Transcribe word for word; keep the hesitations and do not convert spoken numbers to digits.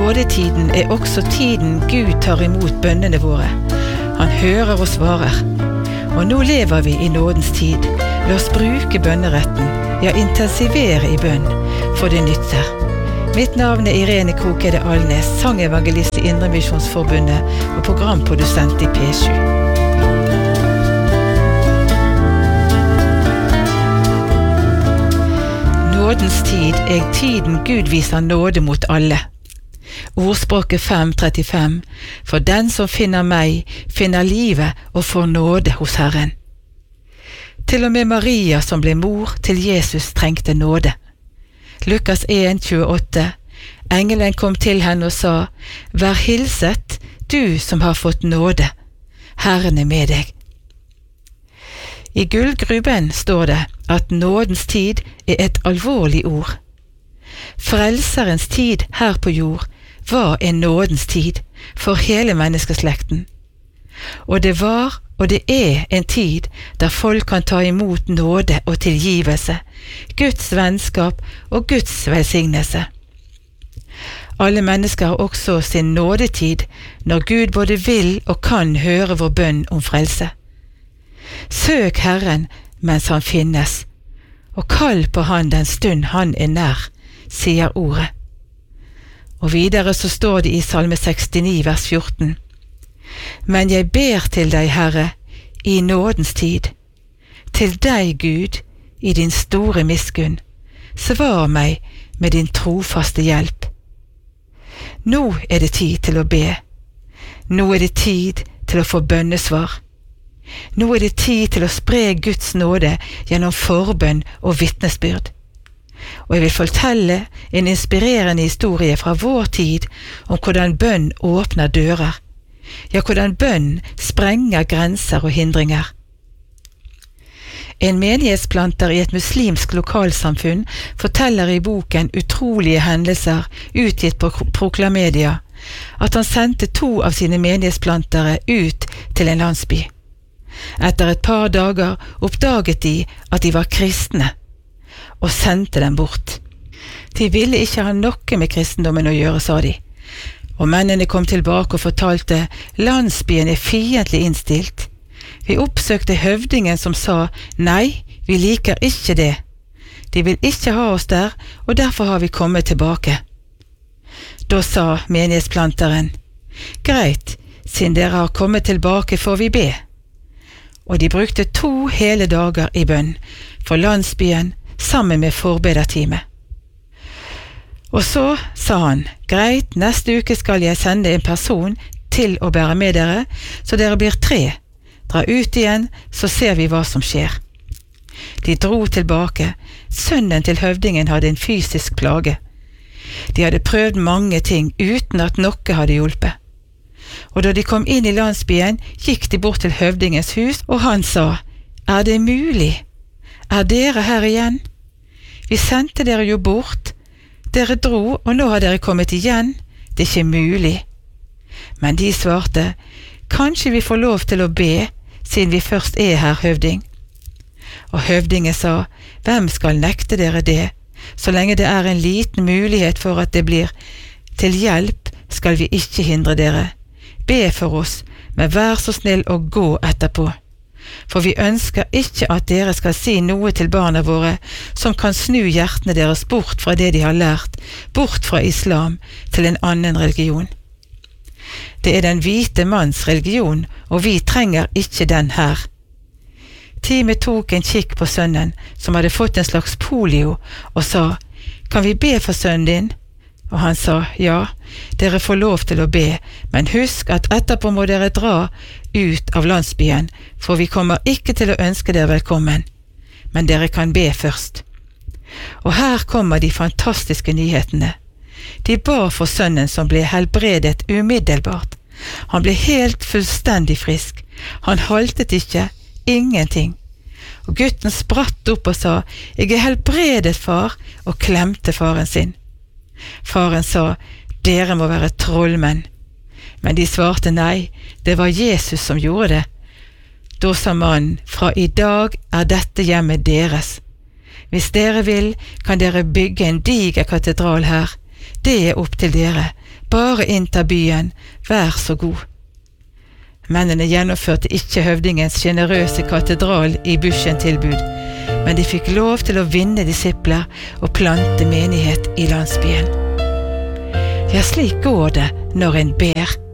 nådetiden er også tiden Gud tar imot bønnene våre. Han hører og svarer. Og nå lever vi i nådens tid. La oss bruke bønneretten, ja intensivere i bønn, for det nytter. Mitt navn er Irene Krokede Alnes, sangevangelist i Indremisjonsforbundet og programprodusent i P sju. Nådens tid er tiden Gud viser nåde mot alle. Ordspråket fem trettifem. For den som finner meg, finner livet og får nåde hos Herren. Til og med Maria som ble mor til Jesus trengte nåde. Lukas en tjueåtte. Engelen kom til henne og sa, vær hilset, du som har fått nåde. Herren er med deg. I gullgruben står det at nådens tid er et alvorlig ord. Frelserens tid her på jord var en nådens tid for hele menneskeslekten. Og det var og det er en tid der folk kan ta imot nåde og tilgivelse, Guds vennskap og Guds velsignelse. Alle mennesker har også sin nådetid når Gud både vil og kan høre vår bønn om frelse. Søk Herren mens han finnes, og kall på han den stund han er nær, sier ordet. Og videre så står det i Salme sekstini vers fjorten. Men jeg ber til deg, Herre, i nådens tid. Til deg, Gud, i din store miskunn. Svar meg med din trofaste hjelp. Nå er det tid til å be. Nå er det tid til å få bønnesvar. Nå er det tid til å spre Guds nåde gjennom forbønn og vitnesbyrd. Og jeg vil fortelle en inspirerende historie fra vår tid om hvordan bønn åpner dører. Ja, hvordan bønn sprenger grenser og hindringer. En menighetsplanter i et muslimsk lokalsamfunn forteller i boken Utrolige hendelser utgitt på Proklamedia at han sendte to av sine menighetsplantere ut til en landsby. Etter et par dager oppdaget de at de var kristne, og sendte dem bort. De ville ikke ha noe med kristendommen å gjøre, sa de. Og mennene kom tilbake og fortalte, landsbyen er fiendtlig innstilt. Vi oppsøkte høvdingen som sa, nei, vi liker ikke det. De vil ikke ha oss der, og derfor har vi kommet tilbake. Da sa menighetsplanteren, greit, siden dere har kommet tilbake får vi be. Og de brukte to hele dager i bønn for landsbyen sammen med forbederteamet. Og så sa han, greit, neste uke skal jeg sende en person til å bære med dere, så dere blir tre. Dra ut igjen, så ser vi hva som skjer. De dro tilbake. Sønnen til høvdingen hadde en fysisk plage. De hadde prøvd mange ting uten at noe hadde hjulpet. Og da de kom inn i landsbyen, gikk de bort til høvdingens hus, og han sa, er det mulig? Er dere her igjen? Vi sendte dere jo bort. Dere dro, og nå har dere kommet igjen. Det er ikke mulig. Men de svarte, kanskje vi får lov til å be, siden vi først er her, høvding. Og høvdingen sa, hvem skal nekte dere det? Så lenge det er en liten mulighet for at det blir til hjelp, skal vi ikke hindre dere. Be for oss, men vær så snill å gå etterpå. For vi ønsker ikke at dere skal si noe til barna våre som kan snu hjertene deres bort fra det de har lært, bort fra islam til en annen religion. Det er den hvite manns religion, og vi trenger ikke den her. Teamet tok en kikk på sønnen, som hadde fått en slags polio, og sa, kan vi be for sønnen din? Og han sa, ja, dere får lov til å be, men husk at etterpå må dere dra ut av landsbyen, for vi kommer ikke til å ønske dere velkommen. Men dere kan be først. Og her kommer de fantastiske nyhetene. De ba for sønnen som ble helbredet umiddelbart. Han ble helt fullstendig frisk. Han haltet ikke, ingenting. Og gutten spratt opp og sa, jeg er helbredet, far, og klemte faren sin. Faren sa, dere må være trollmenn. Men de svarte nei, det var Jesus som gjorde det. Da sa mannen, fra i dag er dette hjemmet deres. Hvis dere vil, kan dere bygge en diger katedral her, Det er opp til dere, bare innta byen, vær så god. Mennene gjennomførte ikke høvdingens generøse katedral i Bushen-tilbud, men de fikk lov til å vinne disipler og plante menighet i landsbyen. Ja, slik går det når en ber.